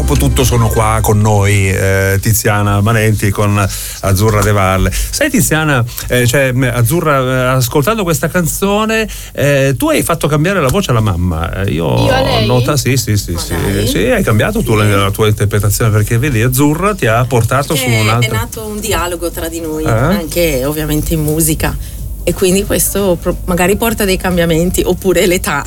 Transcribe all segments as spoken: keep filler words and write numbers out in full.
Dopotutto sono qua con noi eh, Tiziana Manenti con Azzurra De Valle. Sai Tiziana, eh, cioè Azzurra, eh, ascoltando questa canzone eh, tu hai fatto cambiare la voce alla mamma. Io, Io a lei? nota, sì sì sì sì, sì, hai cambiato tu la, la tua interpretazione, perché vedi Azzurra ti ha portato perché su un altro. È nato un dialogo tra di noi, eh? anche ovviamente in musica, e quindi questo magari porta dei cambiamenti, oppure l'età.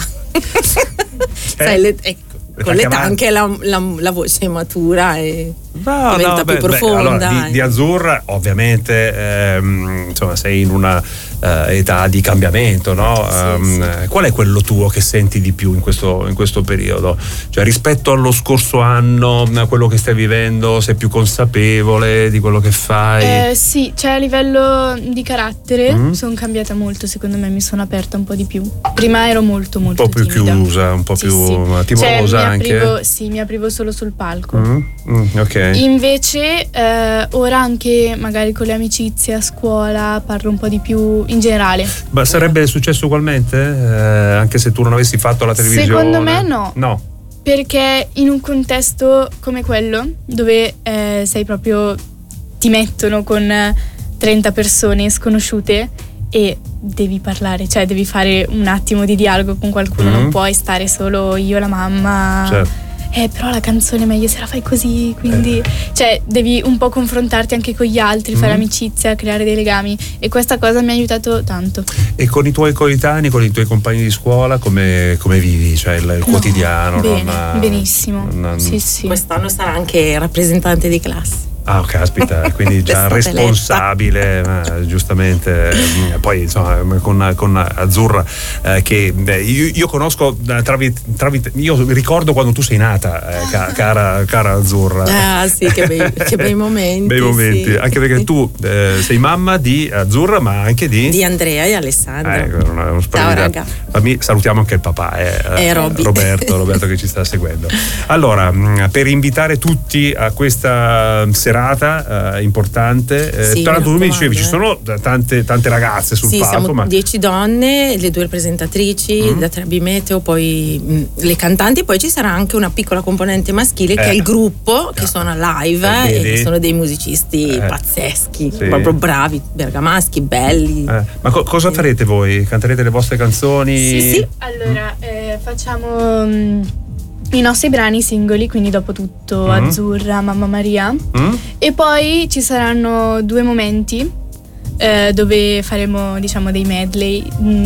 Sai, le, ecco, con l'età anche la, la, la voce matura e no, diventa no, più beh, profonda. Beh, allora, di, di Azzurra ovviamente ehm, insomma sei in una uh, età di cambiamento, no? Sì, um, sì. Qual è quello tuo che senti di più in questo, in questo periodo? Cioè rispetto allo scorso anno, a quello che stai vivendo, sei più consapevole di quello che fai? Eh, sì, cioè a livello di carattere Mm. sono cambiata molto, secondo me mi sono aperta un po' di più. Prima ero molto molto Un po' più timida. chiusa, un po' Sì, più sì. timorosa Cioè, mi anche? aprivo, sì, mi aprivo solo sul palco. Mm, mm, ok. Invece eh, ora anche magari con le amicizie a scuola parlo un po' di più in generale. Ma sarebbe successo ugualmente? Eh, anche se tu non avessi fatto la televisione? Secondo me no. No. Perché in un contesto come quello, dove eh, sei proprio, ti mettono con trenta persone sconosciute e devi parlare, cioè devi fare un attimo di dialogo con qualcuno, Mm. non puoi stare solo io e la mamma. Certo. Eh, però la canzone è meglio se la fai così, quindi Eh. cioè devi un po' confrontarti anche con gli altri, fare Mm. amicizia, creare dei legami, e questa cosa mi ha aiutato tanto. E con i tuoi coetanei, con i tuoi compagni di scuola, come, come vivi? Cioè il, il No, quotidiano? bene, non- benissimo. non- Sì, sì. Quest'anno sarà anche rappresentante di classe. Ah, caspita, quindi già L'estate responsabile, eh, giustamente. eh, Poi insomma con, con Azzurra eh, che eh, io, io conosco eh, tramite, tramite, io ricordo quando tu sei nata, eh, ca- cara, cara Azzurra. Ah sì, che bei, che bei momenti. Bei momenti, sì. anche perché tu eh, sei mamma di Azzurra, ma anche di Di Andrea e Alessandro. Eh, una, una Ciao raga. Fammi- salutiamo anche il papà, eh, Eh, Robby. Roberto, Roberto che ci sta seguendo. Allora, mh, per invitare tutti a questa serata eh, importante, eh, Sì, tra l'altro tu mi mi dicevi ci raccomando, sono tante, tante ragazze sul Sì, palco, siamo ma dieci donne, le due presentatrici, Mm. da Trebi Meteo, poi mh, le cantanti, poi ci sarà anche una piccola componente maschile che Eh. è il gruppo, che suona live Eh, e vedi? che sono dei musicisti Eh. pazzeschi, Sì. proprio bravi, bergamaschi, belli. eh, ma co- cosa farete voi? Canterete le vostre canzoni? Sì, sì. Allora, eh, facciamo mm, i nostri brani singoli, quindi dopo tutto Mm. Azzurra, Mamma Maria, Mm? e poi ci saranno due momenti eh, dove faremo, diciamo, dei medley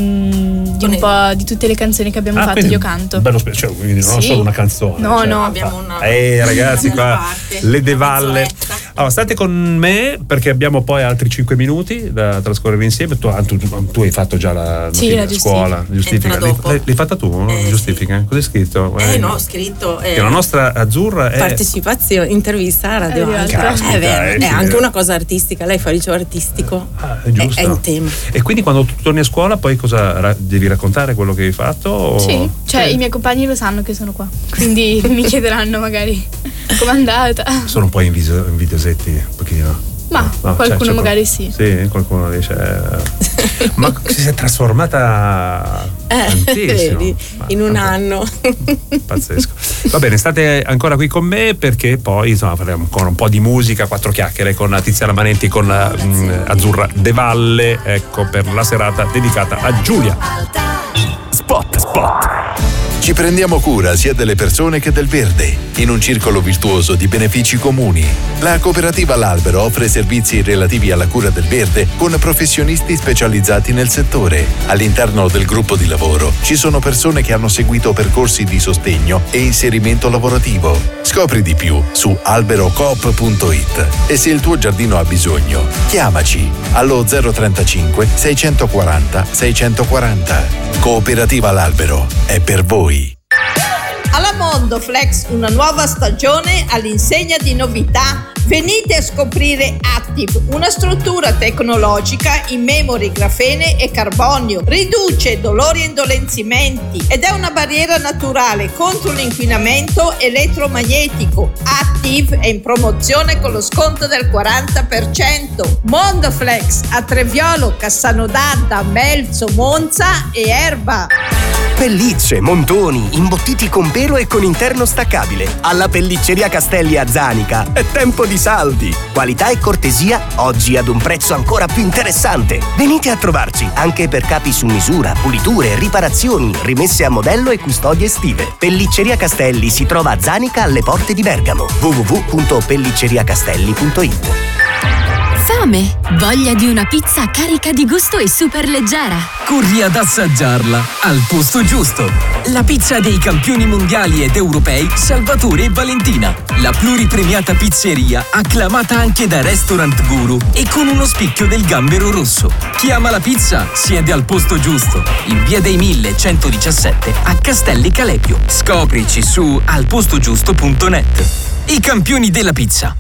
mm, di un po' di tutte le canzoni che abbiamo Ah, fatto. quindi Io canto. bello spe- cioè, quindi non Sì. solo una canzone. No, cioè, no. Abbiamo una, Eh ragazzi, una qua parte, le De una Valle. mezz'oretta. Allora, state con me perché abbiamo poi altri cinque minuti da trascorrere insieme. Tu, tu, tu, tu hai fatto già la, Sì, notifica, la a giustifica. scuola, giustifica. Entra L'hai, dopo. l'hai- l'hai fatta tu, no? Eh, Giustifica? Cos'è scritto? Eh no, ho scritto eh, Che la nostra Azzurra è partecipazione, intervista a Radio Radio Alta. Alta. È vero, Eh, è sì. anche una cosa artistica, lei fa il liceo artistico. Ah, è giusto. È, è in tema. E quindi quando tu torni a scuola poi cosa ra- devi raccontare quello che hai fatto? O- Sì, cioè Sì. i miei compagni lo sanno che sono qua, quindi mi chiederanno magari com'è andata. Sono un po' invidio- invidiosetti, un pochino. Ma No, qualcuno cioè, c'è magari qual- sì. Sì, qualcuno dice. eh, Ma si è trasformata Eh, tantissimo. vedi, Ma- in un ma- anno. Pazzesco. Va bene, state ancora qui con me perché poi insomma faremo ancora un po' di musica, quattro chiacchiere con Tiziana Manenti, con mh, Azzurra De Valle, ecco, per la serata dedicata a Giulia. Spot, spot. Ci prendiamo cura sia delle persone che del verde, in un circolo virtuoso di benefici comuni. La cooperativa L'Albero offre servizi relativi alla cura del verde con professionisti specializzati nel settore. All'interno del gruppo di lavoro ci sono persone che hanno seguito percorsi di sostegno e inserimento lavorativo. Scopri di più su alberocoop punto it e se il tuo giardino ha bisogno, chiamaci allo zero trentacinque seicentoquaranta seicentoquaranta. Cooperativa L'Albero è per voi. Alla Mondoflex una nuova stagione all'insegna di novità. Venite a scoprire Active, una struttura tecnologica in memory, grafene e carbonio. Riduce dolori e indolenzimenti ed è una barriera naturale contro l'inquinamento elettromagnetico. Active è in promozione con lo sconto del quaranta per cento. Mondoflex a Treviolo, Cassano d'Adda, Melzo, Monza e Erba. Pellicce, montoni, imbottiti con pelo e con interno staccabile. Alla Pellicceria Castelli a Zanica è tempo di saldi. Qualità e cortesia oggi ad un prezzo ancora più interessante. Venite a trovarci anche per capi su misura, puliture, riparazioni, rimesse a modello e custodie estive. Pellicceria Castelli si trova a Zanica alle porte di Bergamo. w w w punto pellicceria castelli punto i t. Fame? Voglia di una pizza carica di gusto e super leggera? Corri ad assaggiarla al posto giusto. La pizza dei campioni mondiali ed europei Salvatore e Valentina. La pluripremiata pizzeria acclamata anche da Restaurant Guru e con uno spicchio del gambero rosso. Chi ama la pizza siede al posto giusto. In via dei Mille centodiciassette a Castelli Calepio. Scoprici su alpostogiusto punto net. I campioni della pizza.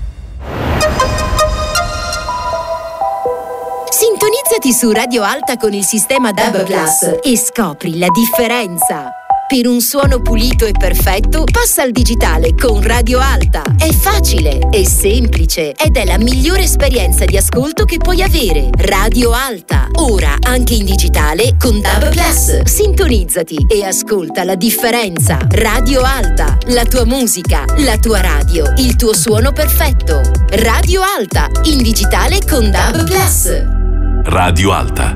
Sintonizzati su Radio Alta con il sistema D A B Plus e scopri la differenza. Per un suono pulito e perfetto, passa al digitale con Radio Alta. È facile, è semplice ed è la migliore esperienza di ascolto che puoi avere. Radio Alta, ora anche in digitale con D A B Plus. Sintonizzati e ascolta la differenza. Radio Alta, la tua musica, la tua radio, il tuo suono perfetto. Radio Alta, in digitale con D A B Plus. Radio Alta.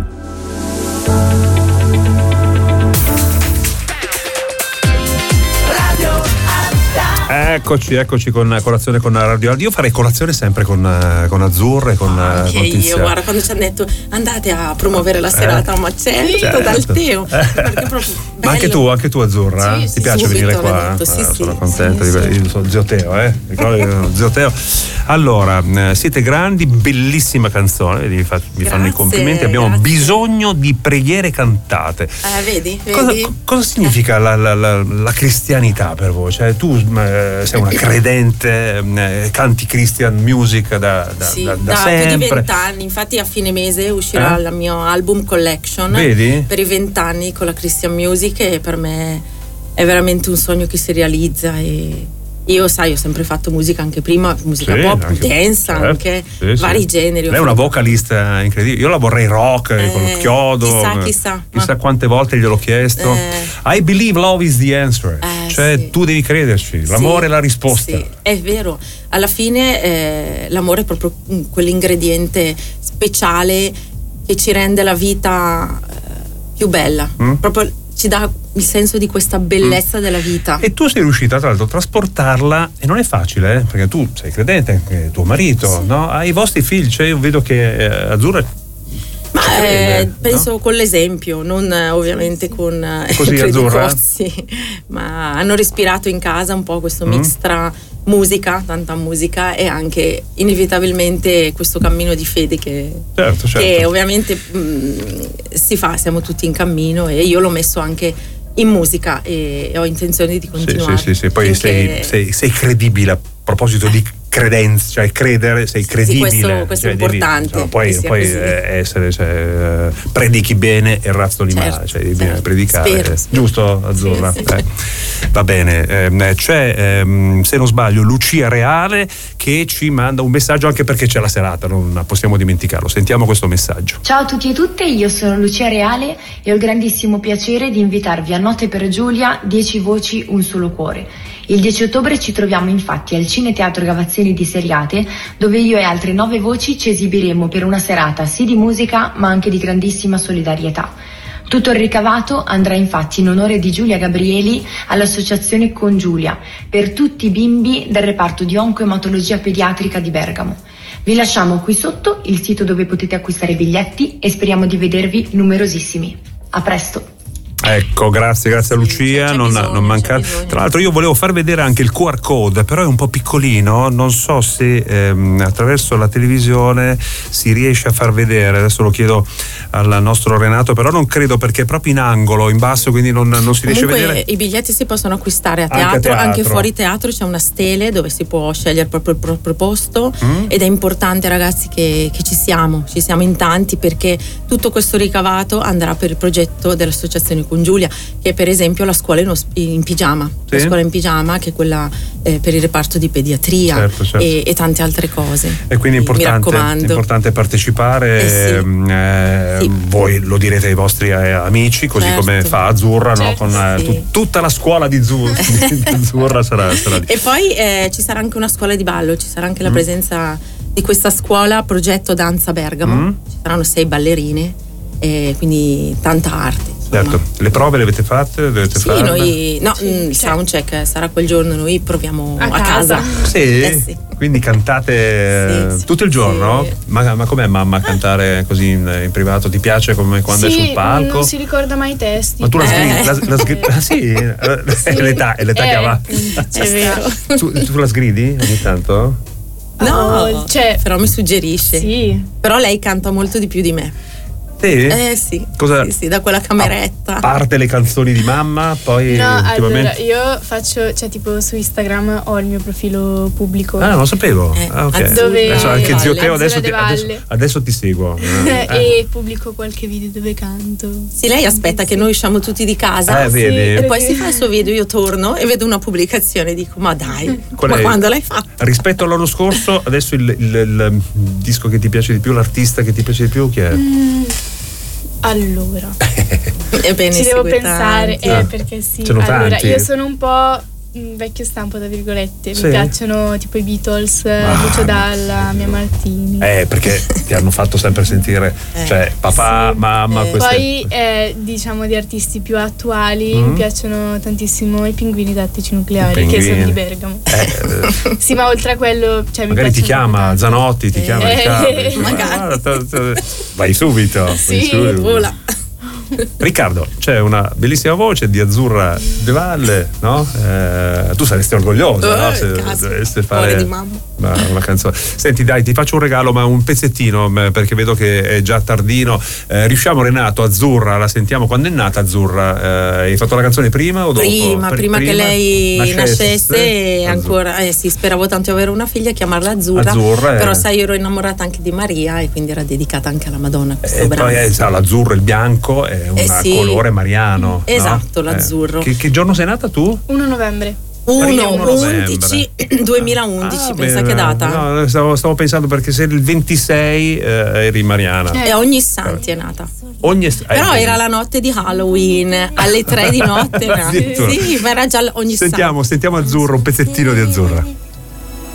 Eccoci, eccoci con colazione con Radio Alta. Io farei colazione sempre con, con Azzurra e con, anche con io, guarda, quando ci hanno detto andate a promuovere la serata, eh, ma certo, certo, dal Teo, perché proprio ma anche tu, anche tu Azzurra, sì, ti sì, piace subito, venire qua? Detto, sì, eh, sì, sono sì, contento sì, di sì. sono zio Teo, eh? Ricordi, zio Teo. Allora, siete grandi, bellissima canzone, vi, fa, vi fanno i complimenti, abbiamo grazie. bisogno di preghiere cantate. Eh, vedi, Cosa, vedi? cosa significa la, la, la, la cristianità per voi? Cioè, tu eh, sei una credente, eh, canti Christian music da, da, sì, da, da, da sempre. più di vent'anni, infatti a fine mese uscirà eh? il mio album collection. Vedi? Per i vent'anni con la Christian music e per me è veramente un sogno che si realizza. E io, sai, ho sempre fatto musica anche prima, musica sì, pop, anche, dance, certo, anche sì, vari sì. generi. Lei è una vocalist incredibile. Io la vorrei rock eh, con lo chiodo. Chissà, chissà. Chissà ma... quante volte gliel'ho chiesto. Eh, I believe love is the answer. Eh, cioè, sì. tu devi crederci. L'amore sì, è la risposta. Sì, è vero. Alla fine eh, l'amore è proprio quell'ingrediente speciale che ci rende la vita eh, più bella. Mm? Proprio ci dà il senso di questa bellezza mm. della vita. E tu sei riuscita tra l'altro a trasportarla, e non è facile, eh? Perché tu sei credente, anche tuo marito, sì. no? Ai vostri figli, cioè io vedo che eh, Azzurra ma crede, eh, penso no? con l'esempio, non eh, ovviamente con eh, così Azzurra, ma hanno respirato in casa un po' questo mix mm. tra musica, tanta musica, e anche inevitabilmente questo cammino di fede che, certo, certo. che ovviamente mh, si fa, siamo tutti in cammino, e io l'ho messo anche in musica e, e ho intenzione di continuare. Sì, sì, sì, sì. Poi sei, sei, sei credibile a proposito di credenza, cioè credere, sei credibile. Sì, questo, questo cioè, è importante. Devi, no, poi poi essere, cioè, predichi bene e razzoli certo, male, cioè devi certo. predicare. Spero, spero. Giusto, Azzurra? Sì, sì. Eh. Va bene. Eh, c'è, ehm, se non sbaglio, Lucia Reale che ci manda un messaggio, anche perché c'è la serata, non possiamo dimenticarlo. Sentiamo questo messaggio. Ciao a tutti e tutte, io sono Lucia Reale e ho il grandissimo piacere di invitarvi a Note per Giulia, dieci voci, un solo cuore. Il dieci ottobre ci troviamo infatti al Cineteatro Gavazzini di Seriate, dove io e altre nove voci ci esibiremo per una serata sì di musica ma anche di grandissima solidarietà. Tutto il ricavato andrà infatti in onore di Giulia Gabrieli all'associazione Con Giulia per tutti i bimbi del reparto di oncoematologia pediatrica di Bergamo. Vi lasciamo qui sotto il sito dove potete acquistare i biglietti e speriamo di vedervi numerosissimi. A presto! Ecco, grazie, grazie a Lucia, non, bisogno, non mancate. Tra l'altro io volevo far vedere anche il Q R code, però è un po' piccolino, non so se ehm, attraverso la televisione si riesce a far vedere, adesso lo chiedo al nostro Renato, però non credo, perché è proprio in angolo, in basso, quindi non, non si riesce Comunque, a vedere. I biglietti si possono acquistare a teatro, anche, a teatro. anche fuori teatro c'è una stele dove si può scegliere proprio il proprio posto, mm. ed è importante, ragazzi, che, che ci siamo, ci siamo in tanti, perché tutto questo ricavato andrà per il progetto dell'associazione Con con Giulia, che è per esempio la scuola in, os- in pigiama, sì? la scuola in pigiama che è quella eh, per il reparto di pediatria, certo, certo. E, e tante altre cose. E quindi è importante, importante partecipare, eh sì. eh, sì. Voi lo direte ai vostri eh, amici, così certo. come fa Azzurra, certo. no? Con eh, sì. t- tutta la scuola di Azzurra, di Azzurra sarà, sarà lì. E poi eh, ci sarà anche una scuola di ballo, ci sarà anche la mm. presenza di questa scuola Progetto Danza Bergamo, mm. ci saranno sei ballerine, e quindi tanta arte. Certo, le prove le avete fatte? Le avete sì, farle? noi no, sì, il soundcheck sarà quel giorno, noi proviamo a, a casa. casa. Sì? Eh, sì. Quindi cantate sì, tutto il giorno? Sì. Ma, ma com'è mamma cantare così in, in privato? Ti piace come quando sì, è sul palco? Non si ricorda mai i testi. Ma tu la sgridi? Eh. La, la sgri- ah, sì? sì? È l'età, è l'età eh, che avanti. È vero. Tu, tu la sgridi ogni tanto? No, oh, cioè, però mi suggerisce. Sì. Però lei canta molto di più di me. Sì? Eh sì. Cosa? Sì, sì, da quella cameretta. A parte le canzoni di mamma, poi no, ultimamente... allora io faccio, cioè tipo su Instagram ho il mio profilo pubblico. Ah, non lo sapevo. Eh, ah, okay. Dove adesso anche Valle, zio Teo adesso ti, Valle. adesso, adesso ti seguo. Eh. E pubblico qualche video dove canto. Sì, lei aspetta sì. che noi usciamo tutti di casa. Eh, vedi. E poi si fa il suo video, io torno e vedo una pubblicazione e dico ma dai, Qual ma è? Quando l'hai fatto? Rispetto all'anno scorso, adesso il, il, il disco che ti piace di più, l'artista che ti piace di più, chi è? Mm. Allora, Ebbene, ci devo pensare eh, perché sì. Allora, tanti. io sono un po' vecchio stampo, tra virgolette. Sì. Mi piacciono tipo i Beatles, ah, Lucio Dalla, Mia Martini. Eh, perché ti hanno fatto sempre sentire, eh, cioè papà, sì. mamma. Eh. Queste... Poi eh, diciamo di artisti più attuali mm. mi piacciono tantissimo i Pinguini Tattici Nucleari, che sono di Bergamo. Eh, sì, ma oltre a quello, cioè, magari mi ti chiama tanto. Zanotti, ti chiama eh. Riccardo. Magari. Vai subito. Sì, vai subito. vola. Riccardo, c'è una bellissima voce di Azzurra De Valle, no? Eh, tu saresti orgoglioso, oh, no? Se dovessi fare di mamma. una canzone. Senti, dai, ti faccio un regalo, ma un pezzettino, perché vedo che è già tardino. Eh, riusciamo, Renato, Azzurra, la sentiamo quando è nata Azzurra? Eh, hai fatto la canzone prima o dopo? Prima, prima, prima che lei nascesse, nascesse ancora, eh, sì, speravo tanto di avere una figlia, chiamarla Azzurra, Azzurra però eh. sai, io ero innamorata anche di Maria e quindi era dedicata anche alla Madonna questo e brano. Poi eh, sa, l'azzurro, il bianco è un eh sì. colore mariano. Esatto, no? l'azzurro. Eh, che, che giorno sei nata tu? primo novembre. uno undici duemilaundici, ah, pensa beh, che data? No, stavo, stavo pensando perché se il ventisei eh, eri mariana. E eh, ogni santi è nata. Ogni, però eh, era la notte di Halloween alle tre di notte. Sì, ma era già ogni sentiamo, santi. Sentiamo Azzurra, un pezzettino di Azzurra.